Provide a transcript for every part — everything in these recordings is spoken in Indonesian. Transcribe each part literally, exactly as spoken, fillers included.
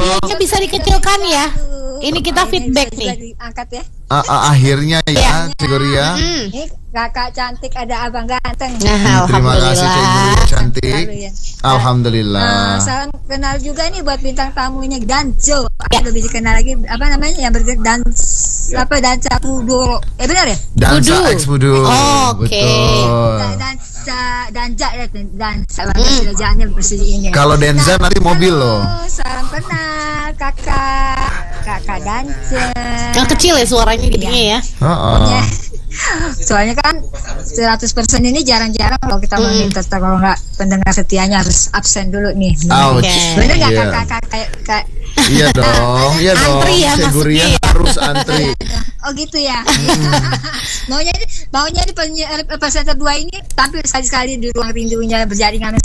audionya bisa dikecilkan ya. Ini kita feedback nih. Angkat ya. A -a Akhirnya ya, Cik Guria. Hmm. Ini kakak cantik, ada abang ganteng. Nah, Terima kasih Cik Guria cantik. Lalu ya. Alhamdulillah. Nah, salam kenal juga nih buat bintang tamunya Danzo. Aku lebih dikenal lagi apa namanya yang bergerak dans apa dansa Kuduro. Eh benar ya? Dansa Kudu. X Budu. Oke. Betul. Da- Dansa danja ya dansa bahasa jalannya bersih ini. Kalau Denza nanti mobil loh. Halo, salam kenal kakak kakak dansa. Yang kecil ya suaranya jadinya ya. Heeh. Ya. Soalnya kan seratus persen ini jarang-jarang kalau kita mau Hmm. minta kalau nggak pendengar setianya harus absen dulu nih. Ouch. Oke. Bener nggak Iya. kakak kayak kayak Iya dong, iya dong. Antri ya, Cik Guria masuknya ya. harus antri. oh gitu ya. maunya di maunya di penyiar presenter dua ini tampil sekali-sekali di ruang rindunya berjaringan.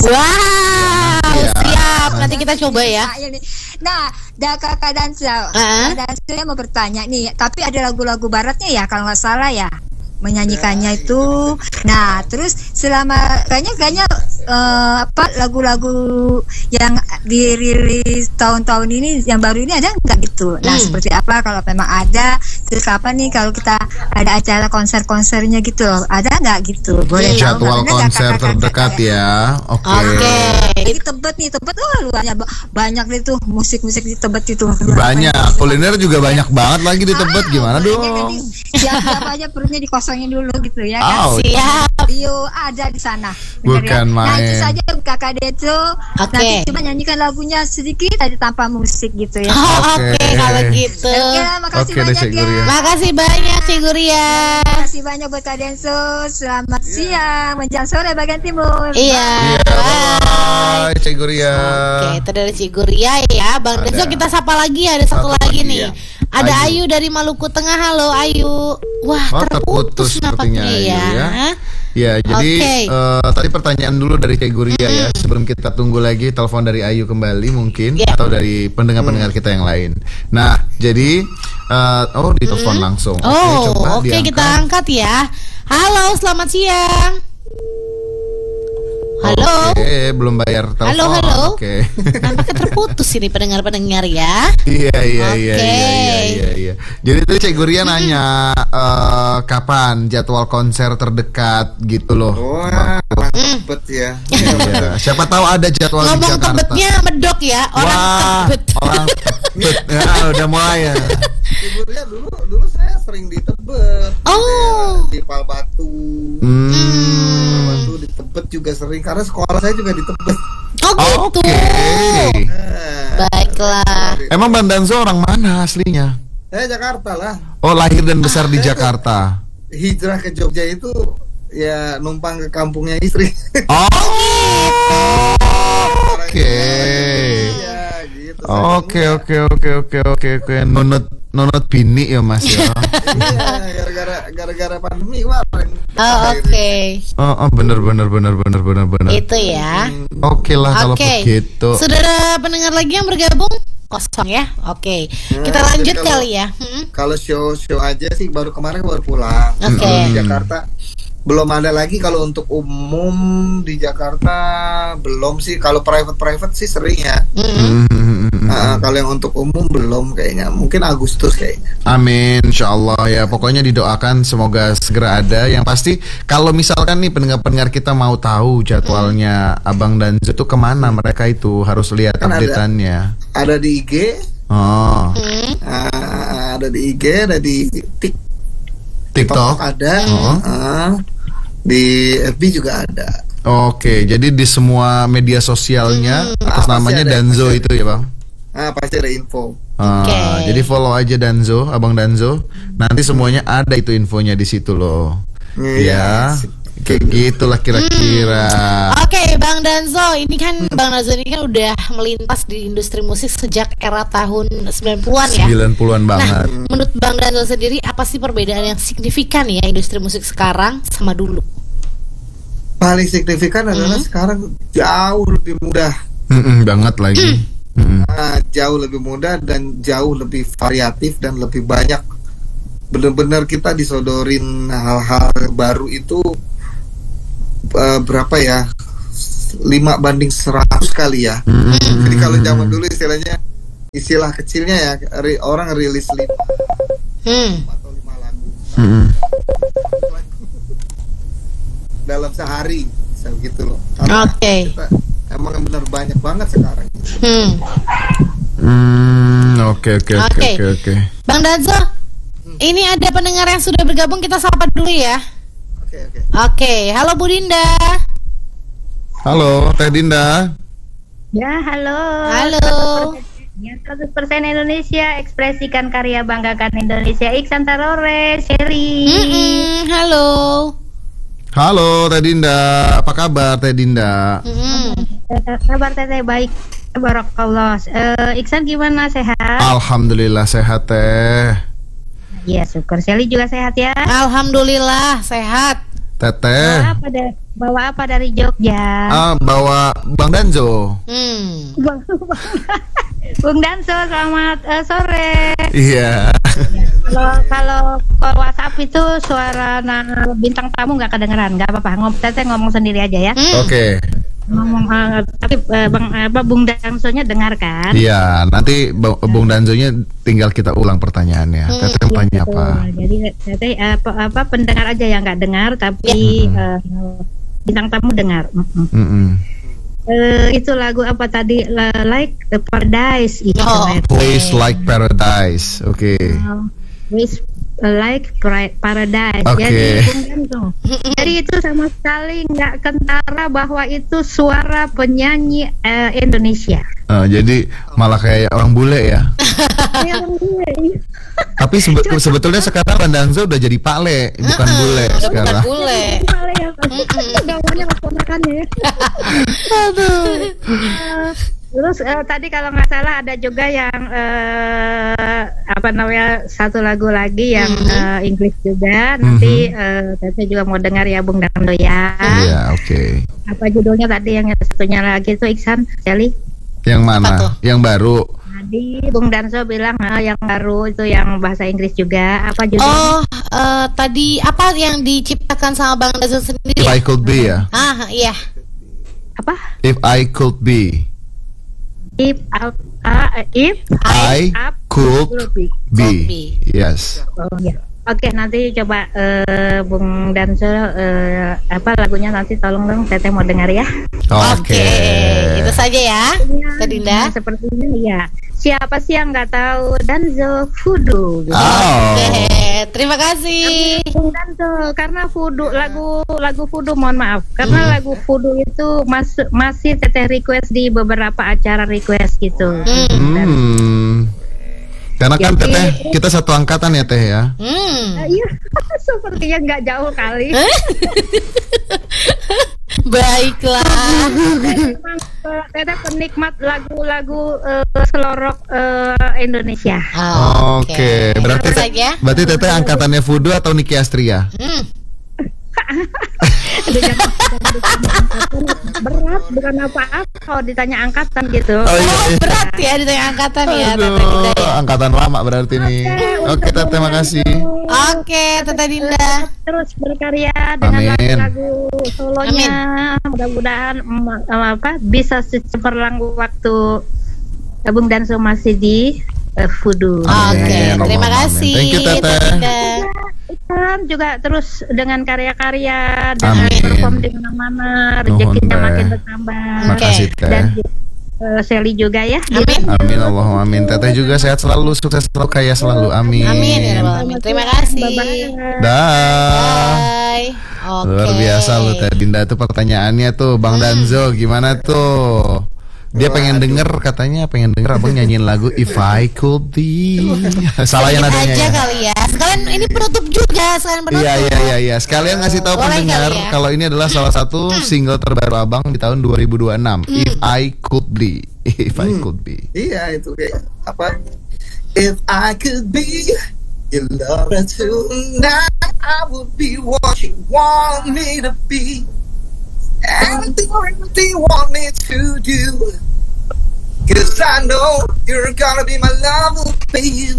Wow, Iya. siap. Nanti kita coba ya. Nah, dah kakak dansa, Ah. kakak dansa mau bertanya nih, tapi ada lagu-lagu baratnya ya kalau nggak salah ya menyanyikannya itu. Nah, terus selama kayaknya kayaknya eh, apa lagu-lagu yang dirilis tahun-tahun ini yang baru ini ada nggak gitu? Nah, Hmm. seperti apa kalau memang ada? Terus kapan nih kalau kita ada acara konser-konsernya gitu loh? Ada nggak gitu? Boleh tahu nggak? Jadwal Karena konser kakak-kakak terdekat ya. Oke. Oke. Jadi Tebet nih, Tebet oh luarnya ba- banyak itu musik-musik di Tebet itu. Banyak. Kuliner juga banyak banget lagi di Tebet. Gimana dong? Siap-siap aja perutnya dikosongin dulu gitu ya kan. Ouch. Siap. Yo ada di sana. Bener Bukan ya? Nah itu main. saja kakak Dejo. Oke. Nanti coba nyanyikan lagunya sedikit tadi tanpa musik gitu ya. Oh, Oke. Oke, kalau gitu. Oke, makasih Oke deh, banyak Cik ya. Guria. Makasih banyak Cik Guria. Makasih banyak buat Kak Denso. Selamat siang menjelang sore bagian timur. Iya. Iya, bye, Cik Guria. Oke, itu dari Cik Guria ya. Bang Ada. Denso kita sapa lagi, ada satu, Satu lagi lagi, nih. ya. Ada Ayu. Ayu. dari Maluku Tengah. Halo Ayu. Wah, Oh, terputus, terputus sepertinya nampaknya Ayu ya. ya. Ya, jadi Oke. eh, tadi pertanyaan dulu dari Cik Guria ya. Sebelum kita tunggu lagi telepon dari Ayu kembali mungkin Ya. atau dari pendengar-pendengar kita yang lain. Nah, jadi eh, oh ditelepon langsung. Oh, coba oke diangkat. kita angkat ya. Halo, selamat siang. Halo. Oke, belum bayar telepon. Halo, halo. Oke. Nampaknya terputus ini pendengar-pendengar ya. Iya iya iya Oke. iya iya iya iya. Jadi tadi Cik Guria nanya eh, kapan jadwal konser terdekat gitu loh. Wah, orang Tebet ya. Iya. Siapa tahu ada jadwal di Ngomong Jakarta. Tebetnya medok ya, orang Wah, Tebet. orang Tebet. Ya, udah mulai ya. Sebenarnya dulu dulu saya sering di Tebet. Oh. Di Palbatu. Hmm. Palbatu di Tebet juga sering karena sekolah saya juga di Tebet. Oh gitu. Oke. Nah, Baiklah. Emang Bang Danzo orang mana aslinya? saya Jakarta lah. Oh, lahir dan besar di Jakarta. Hijrah ke Jogja itu ya numpang ke kampungnya istri. Oh. Oke. Iya, gitu. Oke oke oke oke oke oke. Nunut nunut bini ya Mas ya. Iya, gara-gara gara-gara pandemi kemarin. Oh, oke. Oh, oh bener bener bener bener bener bener. Itu ya. Oke lah kalau Oke. begitu. Sudah ada pendengar lagi yang bergabung? Kosong ya. Oke. Kita Nah, lanjut jadi kalau- kali ya. Hmm. Kalau show-show aja sih baru kemarin baru pulang. Oke. Kalau di Jakarta belum ada lagi. Kalau untuk umum di Jakarta belum sih. Kalau private-private sih sering ya. Hmm. Nah, kalau yang untuk umum belum kayaknya. Mungkin Agustus kayaknya. Amin, insya Allah ya. Pokoknya didoakan semoga segera ada. Yang pasti kalau misalkan nih pendengar-pendengar kita mau tahu jadwalnya Abang Danzo itu kemana, mereka itu harus lihat Kan ada. updateannya. Ada di I G, Oh, Hmm. ah, ada di I G, ada di Tik- TikTok. ada, Oh. ah, di F B juga ada. Oke, jadi di semua media sosialnya atas Ah, namanya pasti ada, Danzo pasti itu ya Bang. Ah, pasti ada info. Ah, Oke. Jadi follow aja Danzo, Abang Danzo. Nanti semuanya ada itu infonya di situ loh. Ya, Iya, kayak gitulah kira-kira. Oke, Bang Danzo, ini kan Bang Danzo ini kan udah melintas di industri musik sejak era tahun sembilan puluhan ya. sembilan puluhan Nah, banget. menurut Bang Danzo sendiri apa sih perbedaan yang signifikan ya industri musik sekarang sama dulu? Paling signifikan adalah sekarang jauh lebih mudah. Mm-mm, banget lagi. Mm-mm. Ah, jauh lebih mudah dan jauh lebih variatif dan lebih banyak. Benar-benar kita disodorin hal-hal baru itu eh, berapa ya? lima banding seratus kali ya. Jadi kalau zaman dulu istilahnya istilah kecilnya ya, ri- orang rilis lima Hmm. atau lima lagu Mm-mm. dalam sehari, bisa gitu loh. Oke. Kita emang benar banyak banget sekarang. Hmm. Hmm, oke oke oke Oke. oke oke. Bang Danzo, ini ada pendengar yang sudah bergabung, kita sapa dulu ya. Oke oke. Oke, halo Bu Dinda. Halo, Teh Dinda. Ya, halo. Halo. Ya, seratus persen Indonesia, ekspresikan karya, banggakan Indonesia. Iksan Tarore, Sherry. Mm-mm, halo. Halo Teh Dinda, apa kabar Teh Dinda? Mm-mm. Eh, Kabar Teteh baik. Barakallah. Eh, Iksan gimana, sehat? Alhamdulillah sehat Teh. Ya, syukur. Sherry juga sehat ya. Alhamdulillah sehat. Teteh. Bawa apa, da- bawa apa dari Jogja? Ah, bawa Bang Danzo. Hmm. Bung Danso, selamat eh, sore. Iya. Kalau kalau kalau WhatsApp itu suara nah, bintang tamu nggak kedengeran, nggak apa-apa. Ngom, Teteh ngomong sendiri aja ya. Hmm. Oke. Ngomong, eh, tapi eh, bang apa Bung Dansonya dengar kan? Iya, nanti Bang- Bung Danzonya tinggal kita ulang pertanyaannya. Hmm. Teteh mau tanya Betul. apa? Jadi Teteh apa, apa pendengar aja yang nggak dengar, tapi Ya. eh, bintang tamu dengar. Mm-mm. Mm-mm. Eh, itu lagu apa tadi? La- Like the Paradise. Itu Oh. Teteh. Place like paradise. Oke. With like pra- paradise. Oke. Jadi, Bung Danso, jadi itu sama sekali nggak kentara bahwa itu suara penyanyi eh, Indonesia. Eh, jadi malah kayak orang bule ya. Kayak orang gue. Tapi sebe- sebetulnya sekarang Bang Danzo udah jadi pale, bukan bule Udah bukan sekarang. bule. Kali ya, gambarnya keponakannya ya. Eh, Terus eh, tadi kalau nggak salah ada juga yang eh, apa namanya satu lagu lagi yang Mhm. eh, Inggris juga. Nanti eh, Teteh juga mau dengar ya Bung Dando ya. Iya, oke. Apa judulnya tadi yang satunya lagi itu Iksan Sally? Yang Apa mana? tuh? Yang baru. Tadi Bung Danso bilang ah, yang baru itu yang bahasa Inggris juga. Apa judulnya? Oh, eh, tadi apa yang diciptakan sama Bang Danzo sendiri? If I could be ya. Ah, iya. Apa? If I could be. If up, ah, if I up could will be. be. be. Yes. Oh ya. Oke, nanti coba eh, Bung Danso eh, apa lagunya nanti tolong dong Teteh mau dengar ya. Oke. Itu saja ya, Teh Dinda. Nah, sepertinya ya. Siapa sih yang nggak tahu Danzo Voodoo? Gitu. Oh. Oke, terima kasih. Bung Danzo, karena Voodoo lagu lagu Voodoo mohon maaf karena Hmm. lagu Voodoo itu masuk masih Teteh request di beberapa acara request gitu. Hmm. Hmm. Karena kan Jadi- Teteh kita satu angkatan ya Teh ya. Hmm. Ah, iya, sepertinya nggak jauh kali. Baiklah. Memang eh, Teteh penikmat lagu-lagu eh, selorok eh, Indonesia. Oh, Oke, berarti Itu saja. berarti Teteh angkatannya Voodoo atau Niki Astria? Hmm. Aduh, jangan- jangan ditanya angkatan. Berat bukan apa-apa kalau ditanya angkatan gitu. Oh, iya, Oh, iya. berat ya ditanya angkatan ya, Teteh Dinda Aduh, ya. angkatan lama berarti nih. Oke, Teteh terima kasih. Oke, Teteh Dinda. Terus berkarya dengan Amin. lagu-lagu solonya. Mudah-mudahan em, em, apa bisa seperlang waktu Bung Danso masih di eh, Voodoo. Oke, Amin. terima Amin. kasih. Thank you, Teteh. Dinda. Kan juga terus dengan karya-karya dengan Amin. perform di mana-mana Nuhun, rezekinya Teh. makin bertambah. Makasih Teh. Dan eh, Sally juga ya. Amin. Amin Allahumma amin. Teteh juga sehat selalu, sukses selalu, kaya selalu. Amin. Amin ya Rabbal Alamin. Terima kasih. Bye-bye. Dah. Bye. Oke. Luar biasa lu Teh Dinda tuh pertanyaannya tuh Bang Danzo gimana tuh? Dia pengen denger katanya pengen denger abang nyanyiin lagu If I Could Be. Salah yang Sedikit nadanya aja ya. kali ya. Sekalian ini penutup juga, sekalian penutup. Iya iya iya iya. Sekalian ngasih tahu Boleh pendengar kali ya. kalau ini adalah salah satu single terbaru abang di tahun dua ribu dua puluh enam. If I Could Be. If I Could Be. Iya itu kayak apa? If I could be your lover tonight, I would be what you want me to be. Anything or anything you want me to do. Cause I know you're gonna be my lover, baby.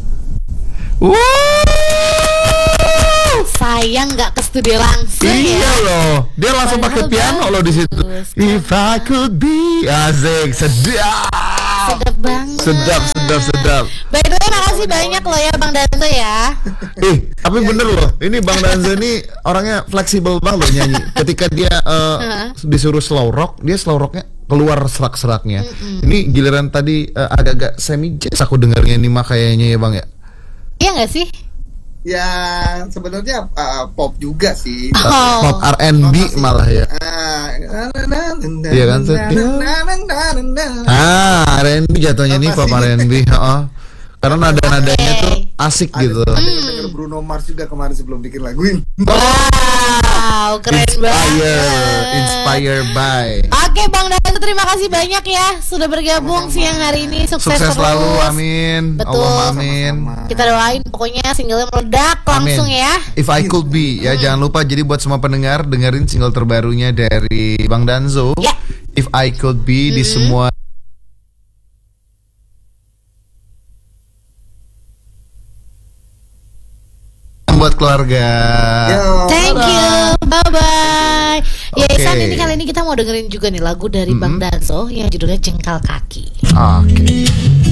Wow. Sayang nggak ke studio langsung Iya ya. loh, dia langsung pakai Padahal piano loh di situ. bagus. If I could be, asik, sedap. sedap banget. Sedap, sedap, sedap. By the way, makasih banyak loh ya Bang Danzo ya. Eh, tapi bener loh. Ini Bang Danzo ini orangnya fleksibel banget loh nyanyi. Ketika dia uh, disuruh slow rock, dia slow rocknya keluar serak-seraknya. Mm-mm. Ini giliran tadi uh, agak-agak semi jazz aku dengarnya nih mah kayaknya ya Bang ya. Iya nggak sih? Ya sebenarnya uh, pop juga sih. Oh. Pop R and B malah ya. Iya kan tuh. Ah, R and B jatuhnya nih pop R and B. Heeh. Karena nada-nadanya tuh asik gitu. Ada yang denger Bruno Mars juga kemarin sebelum bikin lagu ini. Wow, keren banget. Inspired by. Oke Bang Danzo, terima kasih banyak ya sudah bergabung siang hari ini. Sukses, Sukses terus. selalu, amin. Betul. Allah amin. Kita doain pokoknya singlenya meledak langsung Amin. ya. If I Could Be ya, jangan lupa jadi buat semua pendengar dengerin single terbarunya dari Bang Danzo. Ya. If I Could Be di semua buat keluarga. Yo, Thank you, bye bye. Ya, Oke. Ihsan, ini kali ini kita mau dengerin juga nih lagu dari Bang Danzo yang judulnya Jengkal Kaki. Oke.